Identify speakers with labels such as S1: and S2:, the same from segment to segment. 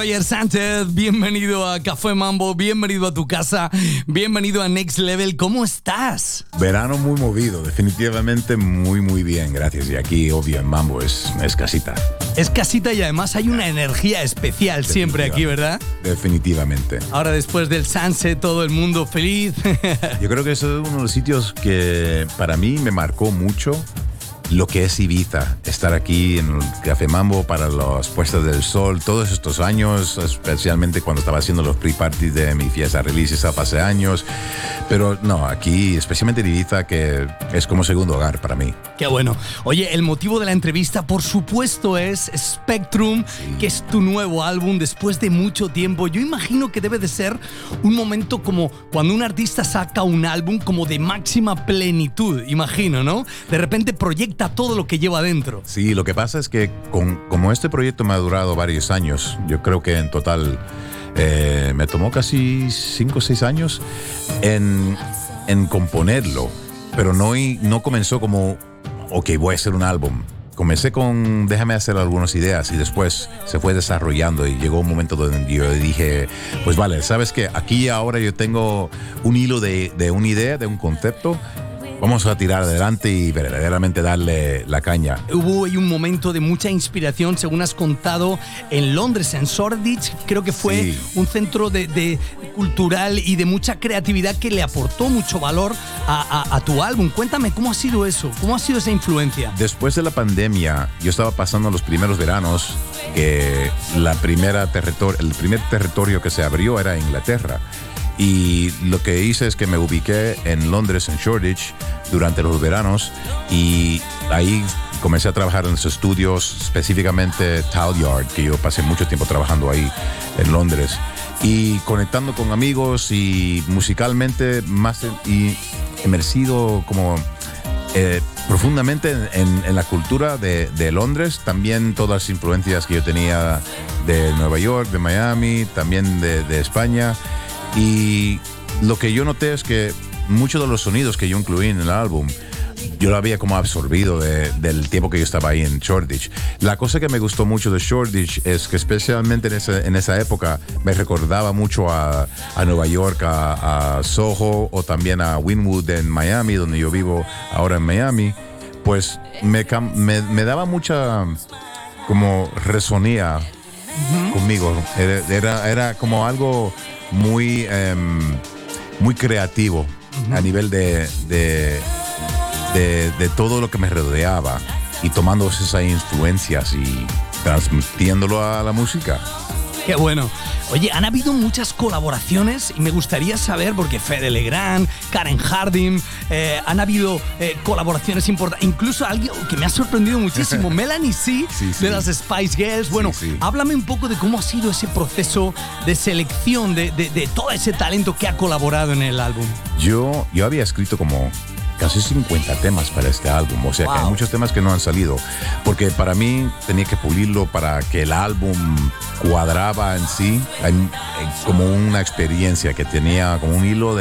S1: Roger Sánchez, bienvenido a Café Mambo, bienvenido a tu casa, bienvenido a Next Level. ¿Cómo estás?
S2: Verano muy movido, definitivamente muy bien, gracias. Y aquí, obvio, en Mambo es casita.
S1: Es casita y además hay una energía especial siempre aquí, ¿verdad?
S2: Definitivamente.
S1: Ahora después del sunset, todo el mundo feliz.
S2: Yo creo que es uno de los sitios que para mí me marcó mucho lo que es Ibiza, estar aquí en el Café Mambo para las puestas del sol todos estos años, especialmente cuando estaba haciendo los pre-parties de mi fiesta release hace años, pero no, aquí, especialmente en Ibiza, que es como segundo hogar para mí.
S1: Qué bueno. Oye, el motivo de la entrevista, por supuesto, es Spectrum, que es tu nuevo álbum después de mucho tiempo. Yo imagino que debe de ser un momento como cuando un artista saca un álbum como de máxima plenitud, imagino, ¿no? De repente proyecta todo lo que lleva adentro.
S2: Sí, lo que pasa es que como este proyecto me ha durado varios años, yo creo que en total me tomó casi 5 o 6 años en componerlo, pero no comenzó como, ok, voy a hacer un álbum. Comencé con déjame hacer algunas ideas y después se fue desarrollando y llegó un momento donde yo dije, pues vale, ¿sabes qué? Aquí ahora yo tengo un hilo de una idea, de un concepto. Vamos a tirar adelante y verdaderamente darle la caña.
S1: Hubo ahí un momento de mucha inspiración, según has contado, en Londres, en Shoreditch. Creo que fue un centro de cultural y de mucha creatividad que le aportó mucho valor a tu álbum. Cuéntame, ¿cómo ha sido eso? ¿Cómo ha sido esa influencia?
S2: Después de la pandemia, yo estaba pasando los primeros veranos, que el primer territorio que se abrió era Inglaterra. Y lo que hice es que me ubiqué en Londres, en Shoreditch, durante los veranos, y ahí comencé a trabajar en los estudios, específicamente Tallyard, que yo pasé mucho tiempo trabajando ahí en Londres, y conectando con amigos y musicalmente más y inmersido como profundamente en la cultura de Londres, también todas las influencias que yo tenía de Nueva York, de Miami, también de España. Y lo que yo noté es que muchos de los sonidos que yo incluí en el álbum, yo lo había como absorbido del tiempo que yo estaba ahí en Shoreditch. La cosa que me gustó mucho de Shoreditch es que especialmente en esa época me recordaba mucho a Nueva York, a Soho, o también a Wynwood en Miami, donde yo vivo ahora en Miami. Pues me daba mucha como resonía conmigo. Era como algo muy creativo a nivel de todo lo que me rodeaba, y tomando esas influencias y transmitiéndolo a la música.
S1: Qué bueno. Oye, han habido muchas colaboraciones y me gustaría saber, porque Fede Legrand, Karen Harding, han habido colaboraciones importantes. Incluso alguien que me ha sorprendido muchísimo, Melanie C, de las Spice Girls. Bueno, háblame un poco de cómo ha sido ese proceso de selección de todo ese talento que ha colaborado en el álbum.
S2: Yo había escrito como casi 50 temas para este álbum, o sea que hay muchos temas que no han salido, porque para mí tenía que pulirlo para que el álbum cuadraba en sí. Hay como una experiencia que tenía como un hilo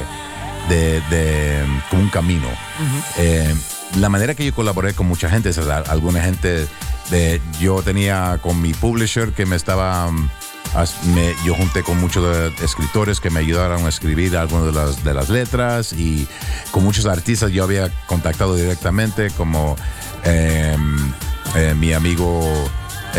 S2: como un camino. La manera que yo colaboré con mucha gente, alguna gente yo tenía con mi publisher que yo junté con muchos escritores que me ayudaron a escribir algunas de las letras, y con muchos artistas yo había contactado directamente, como mi amigo,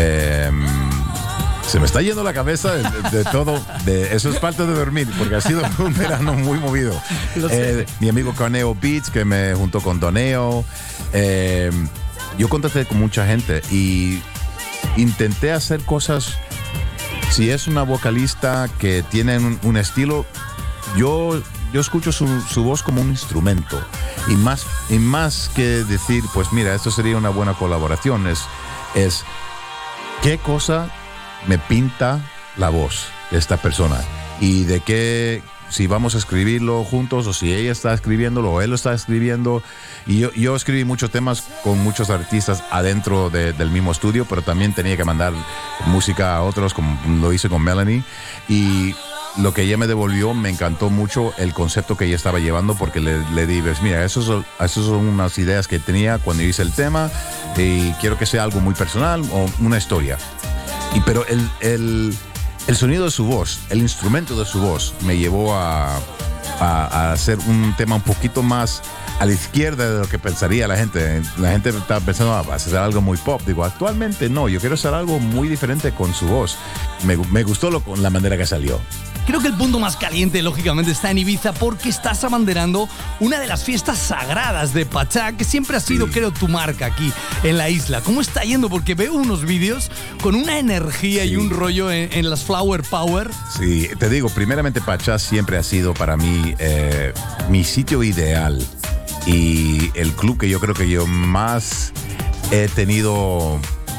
S2: se me está yendo la cabeza de todo, eso es parte de dormir, porque ha sido un verano muy movido. Mi amigo Carneo Beats, que me juntó con Doneo. Yo contacté con mucha gente y intenté hacer cosas. Si es una vocalista que tiene un estilo, yo escucho su voz como un instrumento, y más que decir, pues mira, esto sería una buena colaboración, es qué cosa me pinta la voz de esta persona, y de qué, si vamos a escribirlo juntos, o si ella está escribiéndolo o él lo está escribiendo. Y yo escribí muchos temas con muchos artistas adentro del mismo estudio, pero también tenía que mandar música a otros, como lo hice con Melanie. Y lo que ella me devolvió, me encantó mucho el concepto que ella estaba llevando, porque le dije, mira, esas son unas ideas que tenía cuando hice el tema, y quiero que sea algo muy personal o una historia. Pero el sonido de su voz, el instrumento de su voz me llevó a hacer un tema un poquito más a la izquierda de lo que pensaría la gente. La gente estaba pensando, va a hacer algo muy pop. Digo, actualmente no, yo quiero hacer algo muy diferente con su voz. Me gustó la manera que salió.
S1: Creo que el punto más caliente, lógicamente, está en Ibiza porque estás abanderando una de las fiestas sagradas de Pachá, que siempre ha sido, creo, tu marca aquí en la isla. ¿Cómo está yendo? Porque veo unos vídeos con una energía y un rollo en las Flower Power.
S2: Sí, te digo, primeramente Pachá siempre ha sido para mí mi sitio ideal y el club que yo creo que yo más he tenido...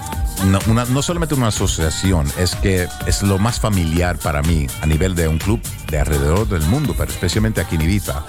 S2: No solamente una asociación, es que es lo más familiar para mí a nivel de un club de alrededor del mundo, pero especialmente aquí en Ibiza.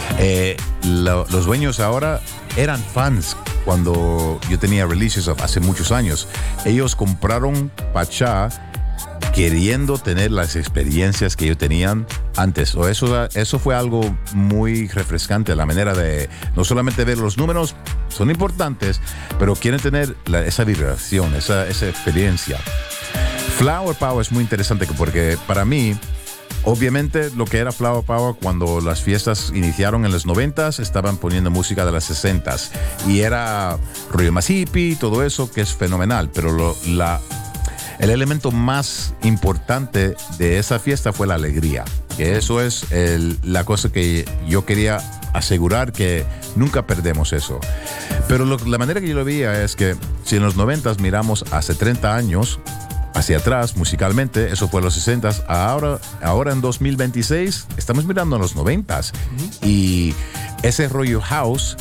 S2: Los dueños ahora eran fans cuando yo tenía Releases hace muchos años. Ellos compraron Pachá queriendo tener las experiencias que ellos tenían antes. Eso fue algo muy refrescante, la manera de no solamente ver los números, son importantes, pero quieren tener esa vibración, esa experiencia. Flower Power es muy interesante porque para mí, obviamente lo que era Flower Power cuando las fiestas iniciaron en los 90s, estaban poniendo música de las 60s y era rollo más hippie, todo eso que es fenomenal, pero el elemento más importante de esa fiesta fue la alegría, que eso es la cosa que yo quería asegurar que nunca perdemos eso. Pero la manera que yo lo veía es que si en los 90s miramos hace 30 años hacia atrás musicalmente, eso fue los 60s, ahora en 2026 estamos mirando a los 90s y ese rollo house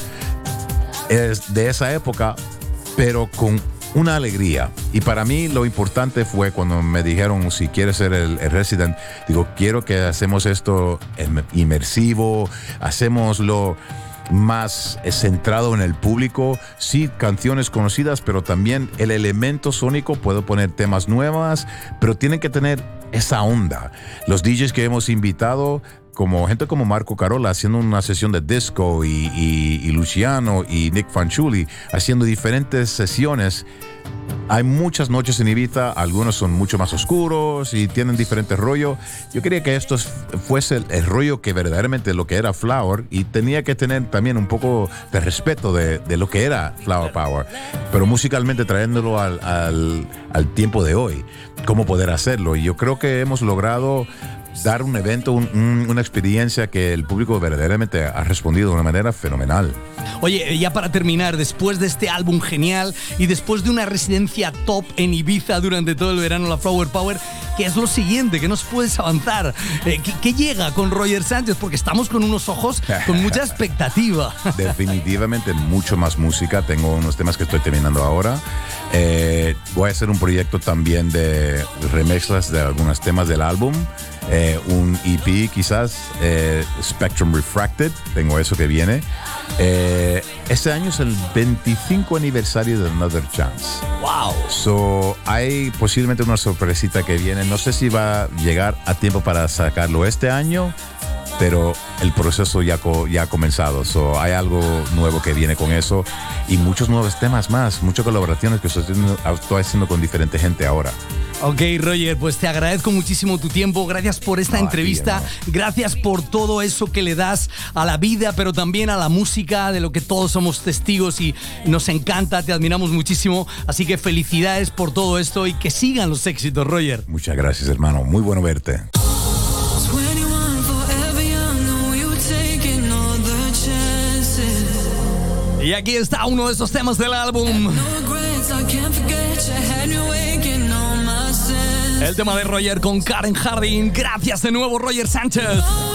S2: es de esa época, pero con una alegría. Y para mí lo importante fue cuando me dijeron si quieres ser el resident, digo, quiero que hacemos esto inmersivo, hacémoslo más centrado en el público, sí, canciones conocidas, pero también el elemento sónico, puedo poner temas nuevas, pero tienen que tener esa onda. Los DJs que hemos invitado, como gente como Marco Carola haciendo una sesión de disco y Luciano y Nick Fanciulli haciendo diferentes sesiones. Hay muchas noches en Ibiza, algunos son mucho más oscuros y tienen diferentes rollos. Yo quería que esto fuese el rollo que verdaderamente lo que era Flower y tenía que tener también un poco de respeto de lo que era Flower Power, pero musicalmente trayéndolo al tiempo de hoy, cómo poder hacerlo. Y yo creo que hemos logrado dar un evento, una experiencia que el público verdaderamente ha respondido de una manera fenomenal.
S1: Oye, ya para terminar, después de este álbum genial y después de una residencia top en Ibiza durante todo el verano, la Flower Power, ¿qué es lo siguiente? ¿Qué nos puedes avanzar? ¿Qué llega con Roger Sánchez? Porque estamos con unos ojos con mucha expectativa.
S2: Definitivamente mucho más música. Tengo unos temas que estoy terminando ahora. Voy a hacer un proyecto también de remezclas de algunos temas del álbum. Un EP quizás, Spectrum Refracted, tengo eso que viene. Este año es el 25 aniversario de Another Chance.
S1: ¡Wow!
S2: So, hay posiblemente una sorpresita que viene. No sé si va a llegar a tiempo para sacarlo este año, pero el proceso ya ha comenzado. So, hay algo nuevo que viene con eso y muchos nuevos temas más, muchas colaboraciones que estoy haciendo con diferente gente ahora.
S1: Ok, Roger, pues te agradezco muchísimo tu tiempo. Gracias por esta entrevista. Gracias por todo eso que le das a la vida, pero también a la música, de lo que todos somos testigos y nos encanta. Te admiramos muchísimo. Así que felicidades por todo esto y que sigan los éxitos, Roger.
S2: Muchas gracias, hermano. Muy bueno verte.
S1: Y aquí está uno de esos temas del álbum. El tema de Roger con Karen Harding. Gracias de nuevo, Roger Sánchez.